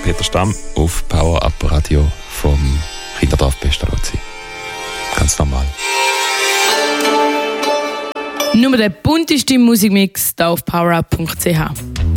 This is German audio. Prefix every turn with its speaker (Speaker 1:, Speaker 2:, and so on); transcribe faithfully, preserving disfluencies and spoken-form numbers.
Speaker 1: Peter Stamm auf Power Up Radio vom Kinderdorf Pestalozzi. Ganz normal.
Speaker 2: Nur der bunteste Musikmix hier auf powerup punkt c h.